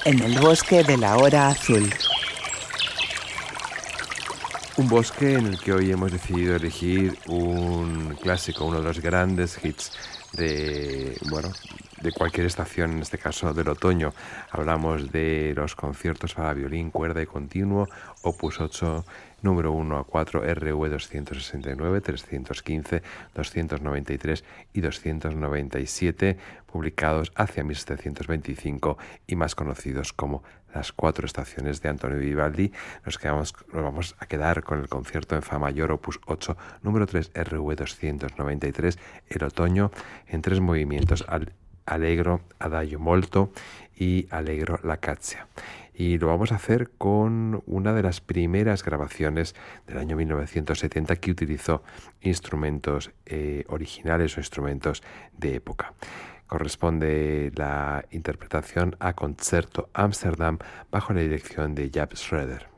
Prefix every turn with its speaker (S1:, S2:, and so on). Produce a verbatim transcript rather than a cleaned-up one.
S1: En el bosque de la hora azul.
S2: Un bosque en el que hoy hemos decidido elegir un clásico, uno de los grandes hits de, bueno, de cualquier estación, en este caso del otoño. Hablamos de los conciertos para violín, cuerda y continuo, opus ocho, número uno a cuatro, R V doscientos sesenta y nueve, trescientos quince, doscientos noventa y tres y doscientos noventa y siete, publicados hacia mil setecientos veinticinco y más conocidos como Las cuatro estaciones de Antonio Vivaldi. Nos, quedamos, nos vamos a quedar con el concierto en Fa mayor, opus ocho, número tres, R V doscientos noventa y tres, el otoño, en tres movimientos, al, Allegro, Adagio molto y Allegro la caccia. Y lo vamos a hacer con una de las primeras grabaciones del año mil novecientos setenta que utilizó instrumentos eh, originales o instrumentos de época. Corresponde la interpretación a Concerto Amsterdam bajo la dirección de Jaap Schroeder.